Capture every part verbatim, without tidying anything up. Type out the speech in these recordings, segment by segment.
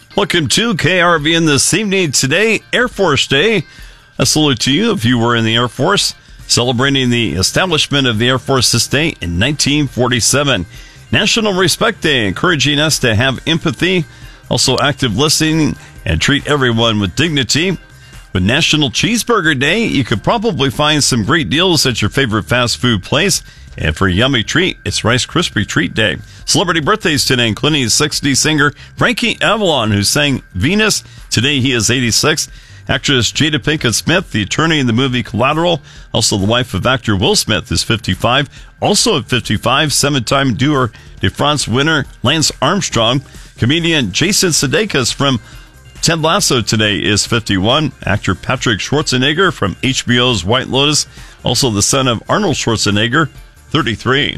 Welcome to K R V N this evening. Today, Air Force Day. A salute to you if you were in the Air Force, celebrating the establishment of the Air Force this day in nineteen forty-seven. National Respect Day, encouraging us to have empathy, also active listening, and treat everyone with dignity. With National Cheeseburger Day, you could probably find some great deals at your favorite fast food place. And for a yummy treat, it's Rice Krispie Treat Day. Celebrity birthdays today, including sixties singer Frankie Avalon, who sang Venus. Today he is eighty-six. Actress Jada Pinkett Smith, the attorney in the movie Collateral, also the wife of actor Will Smith, is fifty-five. Also at fifty-five, seven-time Tour de France winner Lance Armstrong. Comedian Jason Sudeikis from Ted Lasso today is fifty-one. Actor Patrick Schwarzenegger from H B O's White Lotus, also the son of Arnold Schwarzenegger, thirty-three.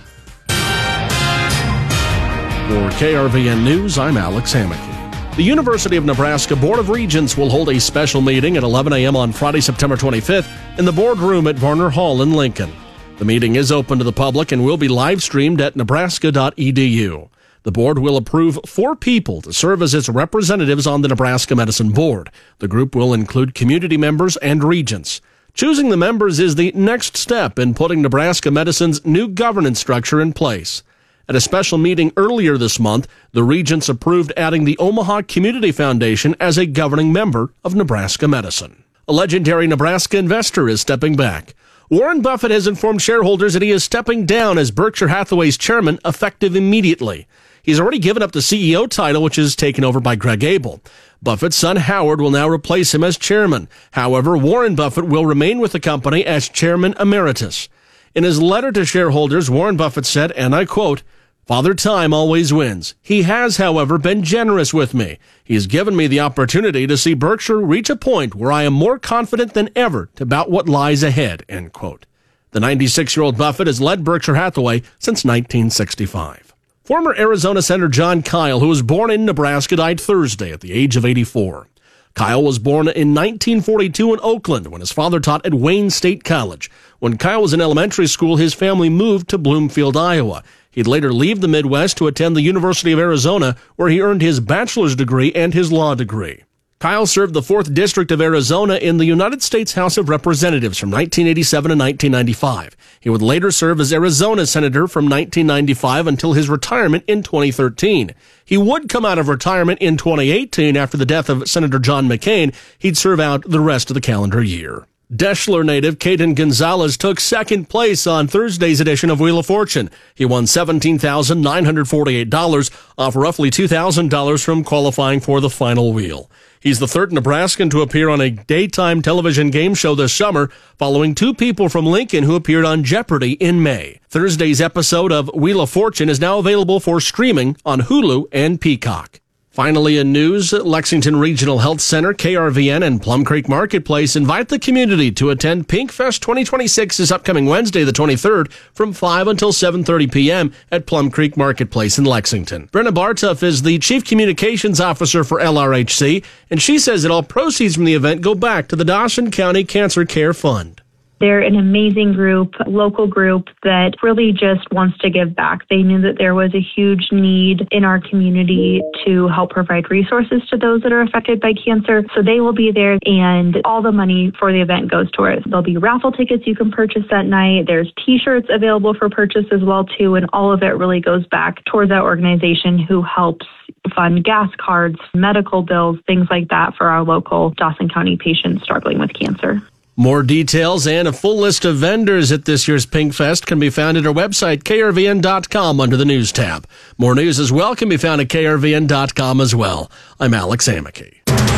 For K R V N News, I'm Alex Hammack. The University of Nebraska Board of Regents will hold a special meeting at eleven a.m. on Friday, September twenty-fifth in the boardroom at Varner Hall in Lincoln. The meeting is open to the public and will be live-streamed at nebraska dot e d u. The board will approve four people to serve as its representatives on the Nebraska Medicine Board. The group will include community members and regents. Choosing the members is the next step in putting Nebraska Medicine's new governance structure in place. At a special meeting earlier this month, the regents approved adding the Omaha Community Foundation as a governing member of Nebraska Medicine. A legendary Nebraska investor is stepping back. Warren Buffett has informed shareholders that he is stepping down as Berkshire Hathaway's chairman effective immediately. He's already given up the C E O title, which is taken over by Greg Abel. Buffett's son Howard will now replace him as chairman. However, Warren Buffett will remain with the company as chairman emeritus. In his letter to shareholders, Warren Buffett said, and I quote, "Father Time always wins. He has, however, been generous with me. He has given me the opportunity to see Berkshire reach a point where I am more confident than ever about what lies ahead," end quote. The ninety-six-year-old Buffett has led Berkshire Hathaway since nineteen sixty-five. Former Arizona Senator Jon Kyl, who was born in Nebraska, died Thursday at the age of eighty-four. Kyl was born in nineteen forty-two in Oakland when his father taught at Wayne State College. When Kyl was in elementary school, his family moved to Bloomfield, Iowa. He'd later leave the Midwest to attend the University of Arizona, where he earned his bachelor's degree and his law degree. Kyl served the fourth District of Arizona in the United States House of Representatives from nineteen eighty-seven to nineteen ninety-five. He would later serve as Arizona Senator from nineteen ninety-five until his retirement in twenty thirteen. He would come out of retirement in twenty eighteen after the death of Senator John McCain. He'd serve out the rest of the calendar year. Deschler native Caden Gonzalez took second place on Thursday's edition of Wheel of Fortune. He won seventeen thousand nine hundred forty-eight dollars off roughly two thousand dollars from qualifying for the final wheel. He's the third Nebraskan to appear on a daytime television game show this summer, following two people from Lincoln who appeared on Jeopardy in May. Thursday's episode of Wheel of Fortune is now available for streaming on Hulu and Peacock. Finally in news, Lexington Regional Health Center, K R V N, and Plum Creek Marketplace invite the community to attend Pinkfest twenty twenty-six this upcoming Wednesday, the twenty-third, from five until seven thirty p.m. at Plum Creek Marketplace in Lexington. Brenna Bartuff is the Chief Communications Officer for L R H C, and she says that all proceeds from the event go back to the Dawson County Cancer Care Fund. They're an amazing group, local group that really just wants to give back. They knew that there was a huge need in our community to help provide resources to those that are affected by cancer. So they will be there, and all the money for the event goes towards. There'll be raffle tickets you can purchase that night. There's T-shirts available for purchase as well, too, and all of it really goes back towards that organization who helps fund gas cards, medical bills, things like that for our local Dawson County patients struggling with cancer. More details and a full list of vendors at this year's Pinkfest can be found at our website, K R V N dot com, under the News tab. More news as well can be found at K R V N dot com as well. I'm Alex Hammack.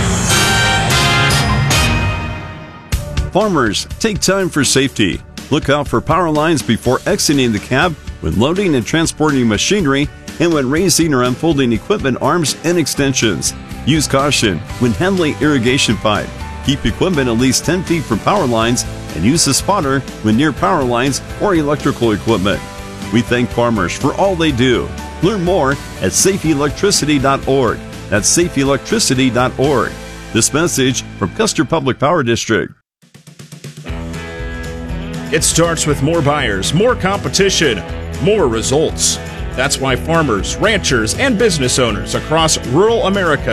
Farmers, take time for safety. Look out for power lines before exiting the cab when loading and transporting machinery and when raising or unfolding equipment arms and extensions. Use caution when handling irrigation pipe. Keep equipment at least ten feet from power lines and use a spotter when near power lines or electrical equipment. We thank farmers for all they do. Learn more at safe electricity dot org. That's safe electricity dot org. This message from Custer Public Power District. It starts with more buyers, more competition, more results. That's why farmers, ranchers, and business owners across rural America